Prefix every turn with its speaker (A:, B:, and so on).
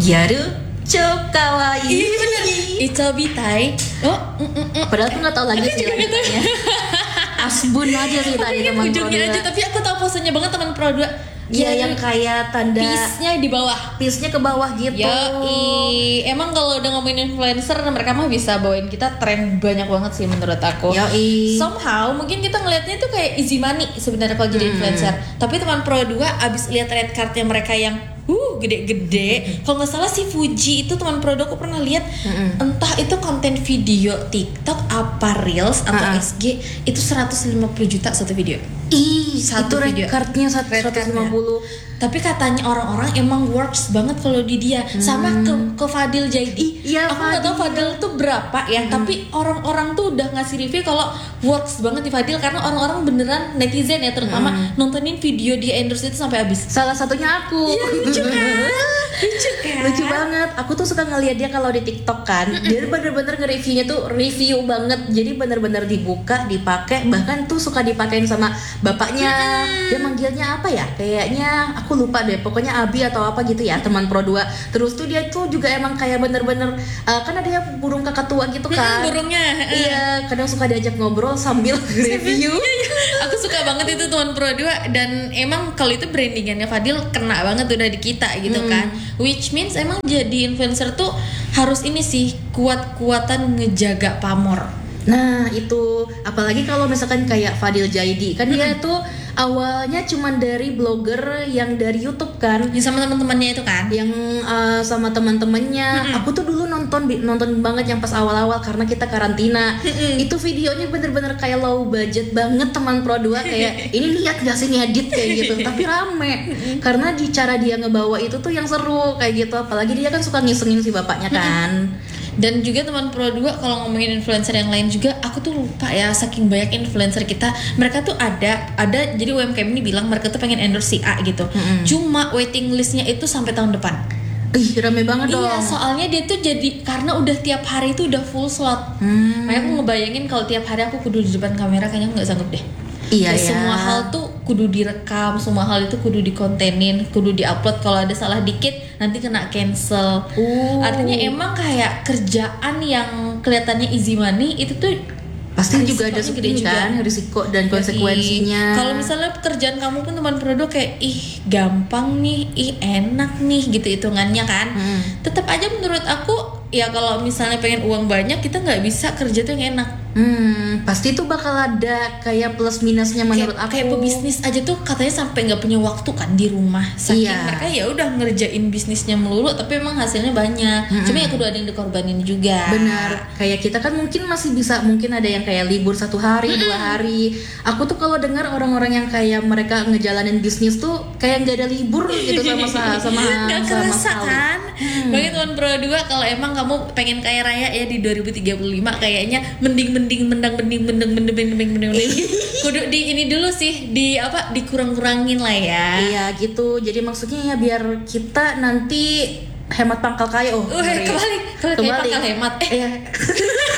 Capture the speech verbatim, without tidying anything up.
A: Gyaru Chokawaii.
B: Iya bener. Ichobitai. Oh, mm, mm, mm.
A: Padahal aku nggak tahu lagi sih lanjutannya. Asbun aja sih tadi teman Pro
B: ujungnya aja,
A: dua.
B: tapi aku tahu posenya banget teman Pro dua.
A: Iya yang kayak tanda
B: piece-nya di bawah.
A: piece-nya ke bawah gitu.
B: Yoi. Emang kalau udah ngomongin influencer, mereka mah bisa bawain kita tren banyak banget sih menurut aku.
A: Yoi.
B: Somehow mungkin kita ngelihatnya itu kayak easy money sebenarnya kalau jadi
A: Hmm.
B: influencer. Tapi teman Pro dua abis lihat red cardnya mereka yang uh gede-gede. Kalau nggak salah si Fuji itu teman Pro dua aku pernah lihat.
A: Mm-mm.
B: Entah itu konten video TikTok apa Reels atau
A: Uh-uh.
B: S G itu seratus lima puluh juta satu video.
A: Ih,
B: Satu
A: itu
B: video.
A: recordnya
B: Red
A: seratus lima puluh.
B: Tapi katanya orang-orang emang works banget kalau di dia. Sama ke ke Fadil Jaidi.
A: Iya,
B: Aku nggak tahu
A: Fadil.
B: Fadil tuh berapa ya, tapi orang-orang tuh udah ngasih review kalau works banget di Fadil karena orang-orang beneran netizen ya terutama nontonin video dia endorse itu sampai habis.
A: Salah satunya aku.
B: Iya lucu kan? Lucu kan?
A: Lucu banget. Aku tuh suka ngeliat dia kalau di TikTok kan. Dia bener-bener nge-reviewnya tuh review banget. Jadi bener-bener dibuka, dipakai, bahkan tuh suka dipakein sama bapaknya. Dia manggilnya apa ya? Kayaknya aku lupa deh. Pokoknya Abi atau apa gitu ya, teman Pro dua. Terus tuh dia tuh juga emang kayak bener-bener uh, kan ada yang burung kakak tua gitu kan.
B: Burungnya.
A: Iya, kadang suka diajak ngobrol sambil review.
B: Aku suka banget itu teman Pro dua dan emang kalau itu brandingannya Fadil kena banget udah di kita gitu
A: Hmm.
B: kan. Which means emang jadi influencer tuh harus ini sih kuat-kuatan ngejaga pamor.
A: Nah itu apalagi kalau misalkan kayak Fadil Jaidi kan dia tuh awalnya cuman dari blogger yang dari YouTube kan,
B: Ya sama teman-temannya itu kan.
A: yang uh, sama teman-temannya. Aku tuh dulu nonton nonton banget yang pas awal-awal karena kita karantina. Itu videonya bener-bener kayak low budget banget teman Pro dua kayak ini lihat gak sih ngedit kayak gitu, tapi rame karena di cara dia ngebawa itu tuh yang seru kayak gitu. Apalagi dia kan suka ngisengin si bapaknya kan.
B: Dan juga teman Pro dua kalau ngomongin influencer yang lain juga aku tuh lupa ya, saking banyak influencer kita. Mereka tuh ada ada jadi U M K M ini bilang mereka tuh pengen endorse si A gitu.
A: Mm-mm.
B: Cuma waiting listnya itu sampai tahun depan.
A: Ih rame banget dong.
B: Iya, soalnya dia tuh jadi karena udah tiap hari itu udah full slot.
A: Hmm.
B: Makanya aku ngebayangin kalau tiap hari aku kudu di depan kamera kayaknya aku nggak sanggup deh.
A: Iya,
B: Ya,
A: iya.
B: semua hal tuh kudu direkam, semua hal itu kudu dikontenin, kudu diupload. Kalau ada salah dikit nanti kena cancel.
A: Uh.
B: Artinya emang kayak kerjaan yang kelihatannya easy money itu tuh
A: Pasti juga ada
B: risikonya gede
A: gede
B: juga.
A: kan, risiko dan konsekuensinya.
B: Kalau misalnya pekerjaan kamu pun teman produk kayak ih gampang nih, ih enak nih gitu hitungannya kan.
A: Hmm.
B: Tetap aja menurut aku ya kalau misalnya pengen uang banyak kita nggak bisa kerja tuh yang enak.
A: Hmm, pasti tuh bakal ada kayak plus minusnya menurut
B: kayak,
A: aku.
B: kayak pebisnis aja tuh katanya sampai nggak punya waktu kan di rumah. Saking
A: Iya.
B: mereka ya udah ngerjain bisnisnya melulu tapi emang hasilnya banyak.
A: Mm-mm.
B: Cuma ya kudu ada yang dikorbanin juga.
A: Benar, kayak kita kan mungkin masih bisa, mungkin ada yang kayak libur satu hari, dua hari. Aku tuh kalau dengar orang-orang yang kayak mereka ngejalanin bisnis tuh kayak nggak ada libur gitu sama sama sama
B: Nggak
A: sama
B: kerasa
A: sekali.
B: kan.
A: Hmm.
B: Bagi teman Pro dua kalau emang kamu pengen kaya raya ya di dua ribu tiga puluh lima kayaknya mending mending mendang mending mending mending mending mending mending kudu di ini dulu sih di apa dikurang-kurangin lah ya.
A: Iya gitu. Jadi maksudnya ya biar kita nanti hemat pangkal kaya. Oh,
B: Uh,
A: ngeri.
B: kembali, kembali kayak
A: Kembali.
B: pangkal hemat. Eh,
A: Iya.